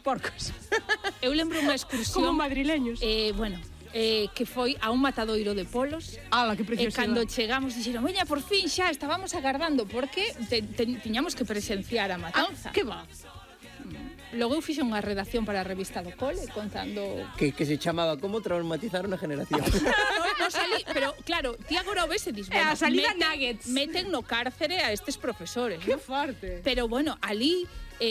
porcos. Eu lembro unha excursión... Como madrileños. Bueno, que foi a un matadoiro de polos. Ala, que E preciosidade. cando chegamos dixeron, veña, por fin xa, estábamos agardando, porque tiñamos que presenciar a matanza. Que va? Logo eu fixe unha redacción para a revista do cole contando... Que se chamaba Como traumatizar unha generación. No salí, pero claro, ti agora o ves e dis, bueno, A salida nuggets. meten no cárcere a estes profesores, Que ¿no? forte. Pero bueno, ali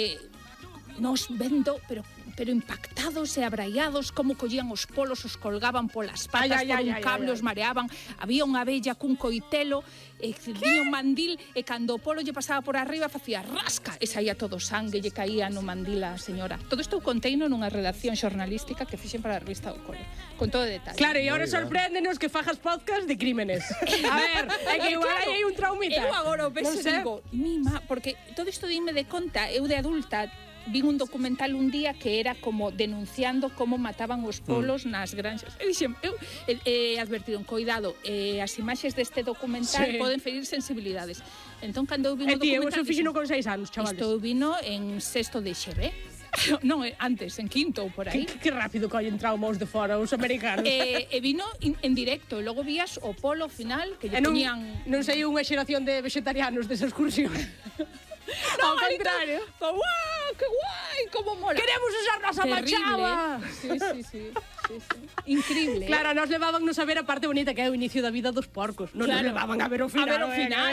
nos vendo, pero impactados e abraiados, como collían os polos, os colgaban polas patas por un cable, os mareaban. Había unha abella cun coitelo, tiña un mandil, e cando o polo lle pasaba por arriba facía rasca, e saía todo sangue, lle caía no mandil a señora. Todo isto eu conteino nunha redacción xornalística que fixen para a revista do cole, con todo detalle. Claro, e agora sorpréndenos que fajas podcast de crímenes. A ver, é que igual hai un traumita. Eu agora o penso e digo, mima, porque todo isto dime de conta, eu de adulta vin un documental un día que era como denunciando como mataban os polos nas granxas. E dixen, eu advertiron, coidado, as imaxes deste documental poden ferir sensibilidades. Entón, cando eu vin o documental... eu fixino con 6 anos, chavales. Isto vino en sexto de xeve. Non, antes, en quinto ou por aí. Que rápido collen traumas de fora os americanos. E vino en directo, logo vías o polo final que lle poñían... Non sei unha xeración de vegetarianos desa excursión. No, ao contrario. ¡Guau! ¡Qué guai! ¡Como mola! Queremos usar nosa machada! Sí. Increíble. Claro, nos levábamos a ver a parte bonita que é o inicio da vida dos porcos. Nos levaban a ver o final. A ver o final.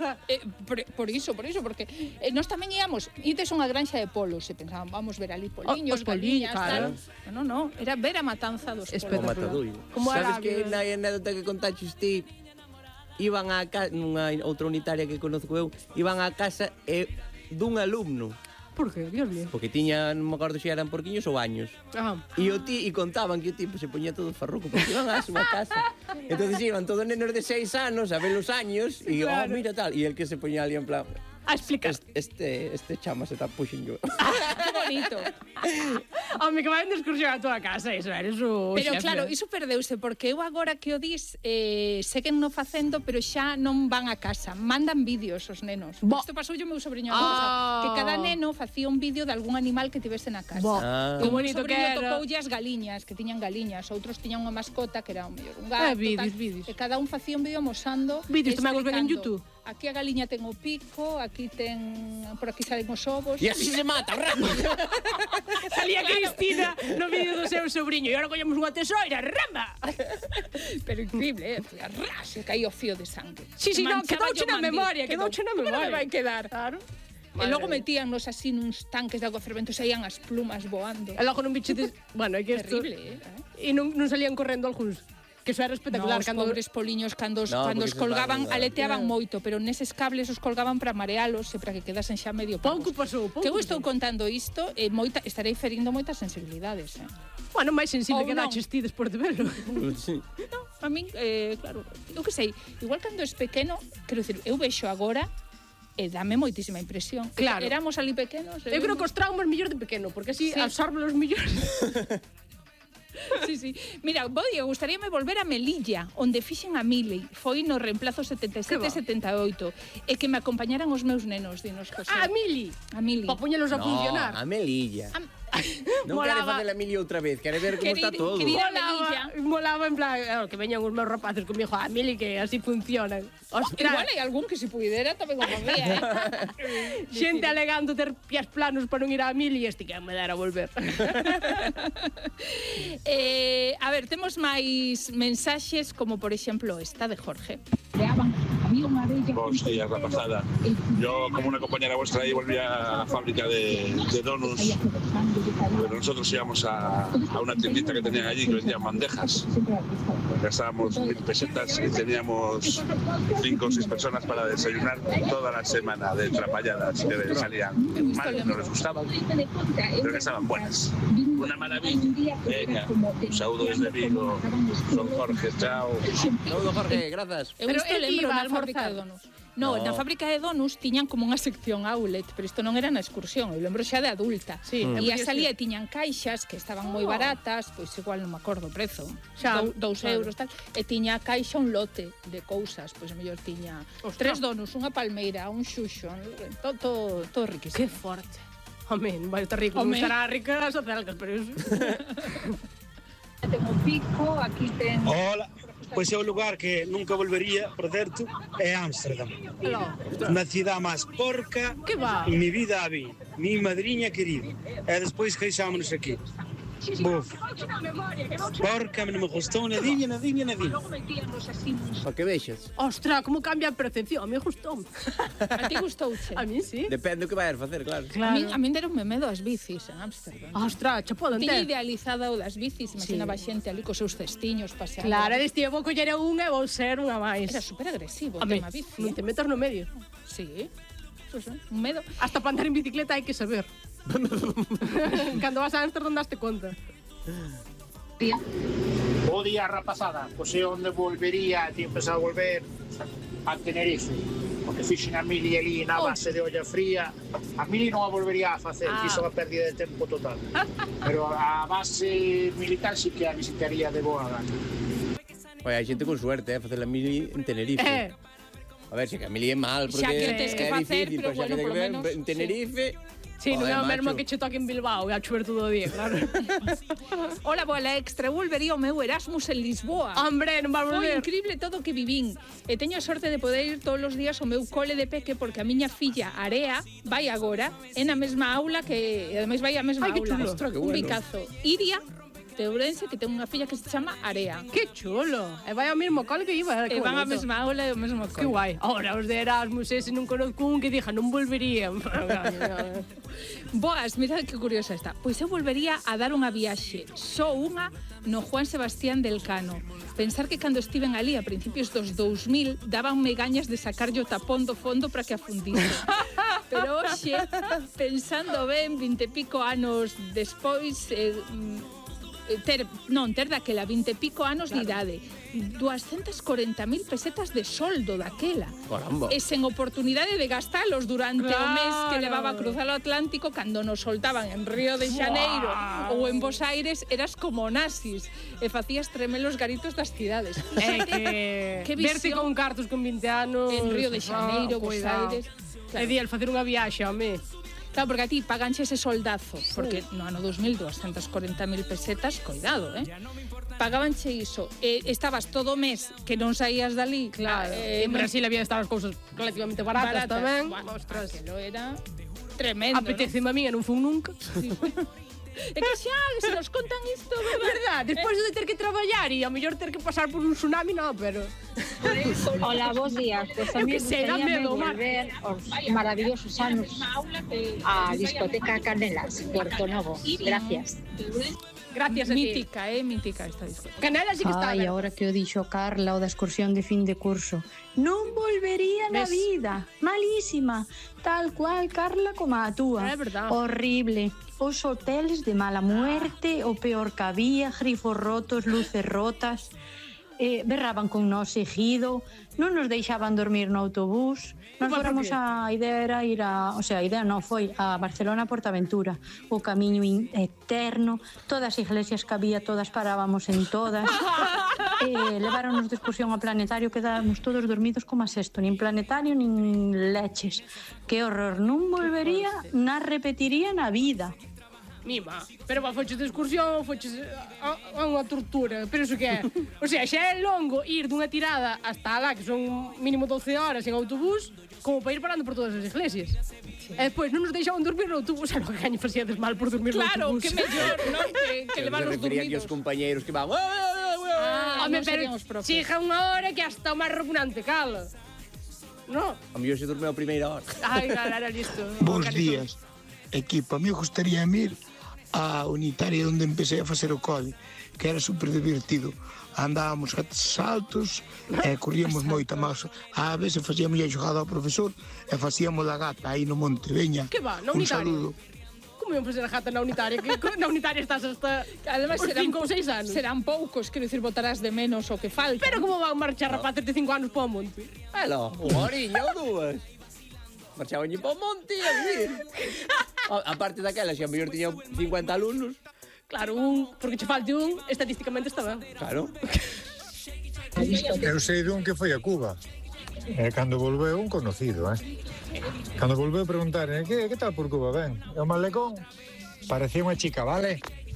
Por iso, porque nós tamén íamos a unha granxa de polos e pensaban, vamos ver ali poliños, galiñas, tal. No, era ver a matanza dos polos. Sabes que na anécdota que contaches ti, iban a casa, nunha outra unitaria que conozco eu, iban á casa dun alumno. Por que? Dios mío. Porque tiñan, non me acordo se eran porquiños ou años. E contaban que o tipo se poñía todo farruco porque iban á súa casa. Entonces iban todos nenos de 6 anos a ver os años e, mira tal. E el que se poñía ali en plan... A explicar. Este chama se está puxen yo. Que bonito. Home, que vayan de excursión a túa casa, iso eres o Pero xefe. claro, iso perdeuse, porque eu agora que o dis, seguen no facendo, pero xa non van a casa, mandan vídeos os nenos. Isto pasou o meu sobrinho que cada neno facía un vídeo de algún animal que tivese na casa. Que bonito que era. Tocoulle as galiñas, que tiñan galiñas, outros tiñan unha mascota que era o mellor un gato, vídeos. E cada un facía un vídeo amosando. Vídeos tamén os ven en YouTube. Aquí a galiña ten o pico, aquí por aquí salen os ovos. E así se mata, rama. Salía Cristina no vídeo do seu sobrinho e agora collemos unha tesoira, rama. Pero increíble, se caía o fío de sangue. Sí, no, quedouche na memoria, quedouche na memoria. Non vai quedar. Claro. E logo metíannos así nuns tanques de agua fervento, saían as plumas voando. E logo non bichetes... Bueno, é que isto... Terrible, E non salían correndo algúns. Que iso era espectacular. Os pobres poliños, cando os colgaban, aleteaban moito, pero neses cables os colgaban para marealos e para que quedasen xa medio pagos. Pouco pasou. Que eu estou contando isto, estarei ferindo moitas sensibilidades. Bueno, máis sensible que daches ti despois de verlo. No, a min, claro, eu que sei, igual cando es pequeno, quero dicir, eu vexo agora e dame moitísima impresión. Claro. Éramos ali pequenos. Eu creo que os traumas mellor de pequeno, porque así absorbe os millores. Sí. Mira, gustaríame volver a Melilla, onde fixen a Mili. Foi no reemplazo 77-78. E que me acompañaran os meus nenos, dinos, José. A Mili? A Mili. Para poñelos a funcionar. A Melilla. Non quere facer a Mili outra vez, quere ver como está todo. Molaba en plan, que veñan os meus rapaces comigo, a Mili, que así funcionan. Igual hai algún que se puidera tamén o podía, Xente alegando ter pies planos para non ir a Mili e este que me dar a volver. A ver, temos máis mensaxes, como por exemplo esta de Jorge. Buenos días, la pasada. Yo, como una compañera vuestra, ahí volví a la fábrica de donuts, pero nosotros íbamos a una tiendita que tenían allí que vendían bandejas. Gastábamos 1.000 pesetas y teníamos 5 o 6 personas para desayunar toda la semana de trapalladas que salían mal, no les gustaban, pero que estaban buenas. Una maravilla. Venga, un saludo desde Vigo. Son Jorge, chao. Saludo, Jorge, gracias. Eu isto lembro na fábrica de donuts. No, na fábrica de donuts tiñan como unha sección outlet, pero isto non era na excursión, eu lembro xa de adulta. E a salida tiñan caixas que estaban moi baratas, pois igual non me acordo o prezo, xa 2 euros tal, e tiña a caixa un lote de cousas, pois a mellor tiña 3 donuts, unha palmeira, un xuxo, todo riquísimo. Que forte. Home, vai estar rico, non estará rica as acelgas, pero iso. Ten un pico, aquí ten... Hola, pois é o lugar que nunca volvería, por certo, é Ámsterdam. Unha cidade máis porca que va? En mi vida a vi, mi madriña querida. E despois queixámonos aquí. Buf, porca, non me gustou nadiña. Pa que vexas? Ostra, como cambia a percepción, a mí gustou. A ti gustouche? A mí sí. Depende do que vayas facer, claro. A min deronme medo as bicis en Ámsterdam. Ostra, chapó de Tiña enter. idealizada o das bicis, imaginaba xente ali cos seus cestiños paseando. Claro, deste vou coller unha e vou ser unha máis. Era super agresivo o A mí, tema bici. non te metas no medio. Sí, pues, un medo. Hasta para andar en bicicleta hai que saber. Cando vas a Ámsterdam daste conta. O día rapazada, pois é onde volvería, tío, empezado a volver a Tenerife, porque fixen a mili ali na base de olla fría. A mili non a volvería a facer, fixo a pérdida de tempo total. Pero a base militar sí que a visitaría de boa gana. Oye, hai xente con suerte, facer a mili en Tenerife. A ver, se que a mili é mal, porque Xa que o tes que é facer, difícil, pero xa bueno, que por lo menos, en Tenerife... Sí, non é o mesmo macho. que che toque en Bilbao e a chover todo o día, claro. Hola, bola extra, volvería o meu Erasmus en Lisboa. Hombre, non va a Foi volver. increíble todo o que vivín. E teño a sorte de poder ir todos os días ao meu cole de peque porque a miña filla Area vai agora en a mesma aula que ademais vai á mesma Ai, que aula. chulo. Ostras, que Un bueno. bicazo. Iria de Ourense que ten unha filla que se chama Area. Que chulo. E vai ao mesmo cole que iba. E van á mesma aula e ao mesmo cole. Que guai. Ahora, os de Erasmus, ese non conozco un que dixa non volvería. Boas, mirad que curiosa está. Pois eu volvería a dar unha viaxe, só unha, no Juan Sebastián del Cano. Pensar que cando estiven ali a principios dos 2000 dabanme gañas de sacarlle o tapón do fondo para que afundise. Pero hoxe, pensando ben, 20 e pico anos despois, ter daquela 20 e pico anos de idade, 240.000 pesetas de soldo daquela. Caramba. E sen oportunidade de gastalos durante o mes que levaba a cruzar o Atlántico, cando nos soltaban en Río de Xaneiro ou en Bos Aires, eras como nazis e facías tremelos garitos das cidades. Que verte con cartos con 20 anos en Río de Xaneiro, Bos Aires. É día, facer unha viaxe, home. Claro, porque a ti paganche ese soldazo, porque no ano 2000, 240.000 pesetas, coidado, pagabanche iso, estabas todo o mes que non saías dali. Claro, en Brasil había estas cousas relativamente baratas tamén. Bueno, ostras, que lo era tremendo, apeteceme a mí, non fun nunca. É que xa, se nos contan isto, verdad, despois de ter que traballar e a mellor ter que pasar por un tsunami, no, pero... Hola, bons días. Pues a mí gustaría volver aos maravillosos anos a discoteca Canelas, Puerto Novo. Gracias. Gracias a ti. Mítica esta discoteca. Canelas sí que está. Ai, agora que o dixo Carla o da excursión de fin de curso. Non volvería na vida. Malísima. Tal cual, Carla, como a túa. É verdad. Horrible. Os hoteles de mala muerte, o peor que había, grifos rotos, luces rotas. Berraban con nós seguido, non nos deixaban dormir no autobús. Nos fóramos a idea era ir a, o sea, a idea non foi a Barcelona, Portaventura, o camiño eterno, todas as iglesias que había, todas parábamos en todas. Leváronos de excursión ao planetario, quedábamos todos dormidos como a sexto, nin planetario nin leches. Que horror, non volvería, na repetiría na vida. Mima, pero foches de excursión, foches a unha tortura, pero iso que é? O sea, xa é longo ir dunha tirada hasta alá, que son mínimo 12 horas en autobús, como para ir parando por todas as iglesias. Sí. E despois non nos deixaban dormir no autobús, era o que gaño facíades mal por dormir no autobús. Claro, que mellor, non? Que levarnos dormidos. Se refería aquí aos compañeiros que van... Home, pero siga unha hora que hasta o máis repugnante, cala. No. A mellor se dormeu a primeira hora. Ai, era listo. Bons días, equipo. A mí gustaría ir a Unitaria onde empecé a facer o cole, que era super divertido. Andábamos a saltos e corríamos moito máis. A veces facíamos a xogada ao profesor e facíamos a gata aí no monte. Veña, que va, na Unitaria? Un saludo. Como iban facer a gata na Unitaria? Que na Unitaria estás hasta os 5 ou 6 anos. Serán poucos, quero dicir, botarás de menos o que falta. Pero como van marchar rapaces de 5 anos para o monte? Elo, unha horiña ou dúas. Marchaban para o monte a vivir. A parte daquela, se a mellor tiña 50 alumnos. Claro, porque che falte estadísticamente está ben. Claro. Eu sei dun que foi a Cuba. Cando volveu un conocido, Cando volveu preguntar, que tal por Cuba, ben? E o malecón parecía unha chica, vale?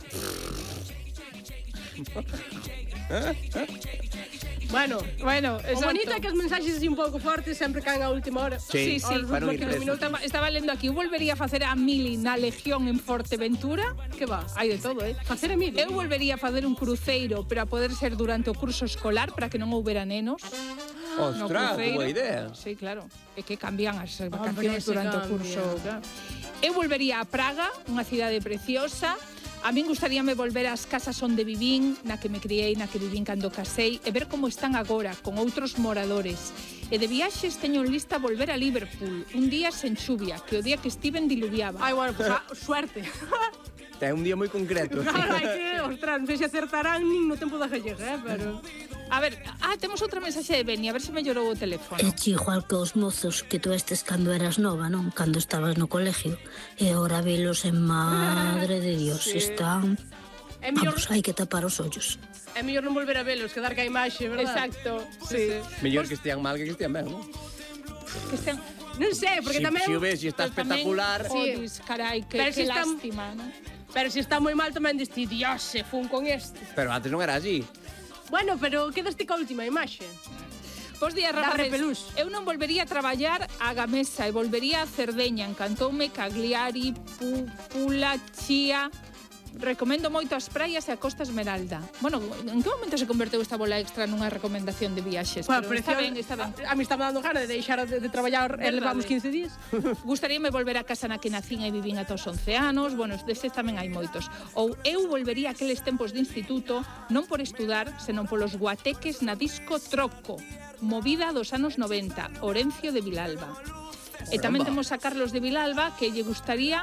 Bueno, o bonito é que as mensaxes así un pouco fortes sempre caen a última hora. Sí, para ir preso. Estaba lendo aquí, eu volvería a facer a Mili na Legión en Forteventura. Que va, hai de todo, Facer a Mili? Eu volvería a facer un cruceiro, pero a poder ser durante o curso escolar para que non houbera nenos. Ostras, boa idea. Sí, claro, é que cambian as vacacións durante o curso. Claro. Eu volvería a Praga, unha cidade preciosa. A min gustaríame volver ás casas onde vivín, na que me criei, na que vivín cando casei, e ver como están agora, con outros moradores. E de viaxes teño en lista volver a Liverpool, un día sen chuvia, que o día que estiven diluviaba. Ai, bueno, pues suerte. É un día moi concreto. Claro, hai que, ostras, non sei se acertarán nin no tempo da gallega, pero... A ver, temos outra mensaxe de Beni, a ver se mellorou o teléfono. É igual que os mozos que tú estes cando eras nova, non? Cando estabas no colegio. E agora velos en madre de Dios, están... Vamos, hai que tapar os ollos. É mellor non volver a velos, quedar ca imaxe, verdad? Exacto, sí. Mellor que estean mal que estean ben, non? Que estean... Non sei, porque tamén... Se o ves e está espectacular... Carai, que lástima, non? Pero se está moi mal tamén diste, Dios, se fun con este. Pero antes non era así. Bueno, pero quedaste ca última imaxe. Bos días, rapaces. Eu non volvería a traballar a Gamesa e volvería a Cerdeña. Encantoume Cagliari, Pula, Chía. Recomendo moito as praias e a Costa Esmeralda. Bueno, en que momento se converteu esta bola extra nunha recomendación de viaxes? Bueno, pero está ben. A mí está me dando gana de deixar de traballar e levamos 15 días. Gustaríame volver a casa na que nacín e vivín ata os 11 anos. Bueno, destes tamén hai moitos. Ou eu volvería a aqueles tempos de instituto, non por estudar, senón polos guateques na disco Troco, movida dos anos 90, Orencio de Vilalba. E tamén temos a Carlos de Vilalba, que lle gustaría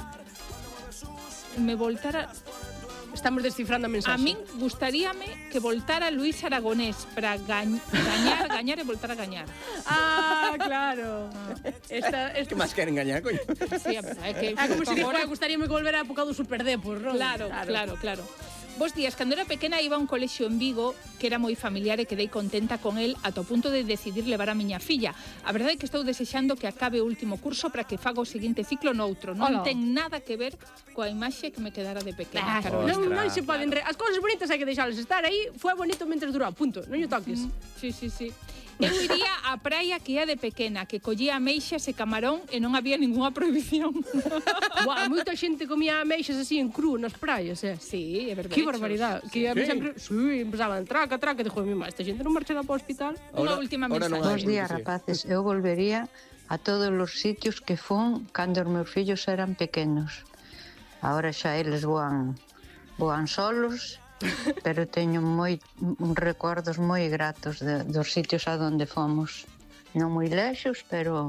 me voltara... Estamos descifrando a mensaxe. A min gustaríame que voltara Luis Aragonés para gañar e voltar a gañar. Ah, claro. Que máis queren gañar, coño? Sí, é que... como se agora gustaríame que volver a época do Superdepor, non? Claro. Bos días, cando era pequena iba a un colexio en Vigo que era moi familiar e quedei contenta con el ata o punto de decidir levar a miña filla. A verdade é que estou desexando que acabe o último curso para que faga o seguinte ciclo noutro. Non ten nada que ver coa imaxe que me quedara de pequena. Non se poden... As cousas bonitas hai que deixalas estar aí. Foi bonito mentres durou, punto. Non lle toques. Sí. Eu iría á praia que ia de pequena, que collía ameixas e camarón e non había ningunha prohibición. Buah, moita xente comía ameixas así en cru nas praias, Sí, é verdade. Que barbaridade. Que a mí sempre... Sí, empezaban traca, e dixo, esta xente non marchará para o hospital. Unha última mensaxe. Bos días, rapaces. Eu volvería a todos os sitios que fun cando os meus fillos eran pequenos. Agora xa eles voan solos, pero teño recordos moi gratos dos sitios a donde fomos. Non moi lexos, pero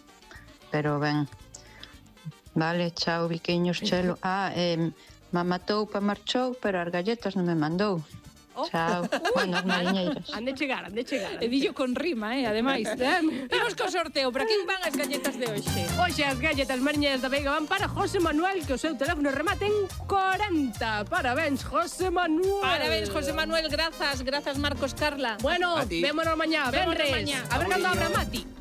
ben. Vale, chao, biquiños, chelo. Mamá toupa marchou, pero as galletas non me mandou. Chao. Bueno, as mariñeiras. Han de chegar. E dillo con rima, ademais. Imos co sorteo. Para quen van as galletas de hoxe? Hoxe as galletas mariñeiras da Veiga van para José Manuel, que o seu teléfono remate en 40. Parabéns, José Manuel. Parabéns, José Manuel. Grazas, Marcos, Carla. Bueno, vémonos mañá. Venres. A ver cando abra Mati.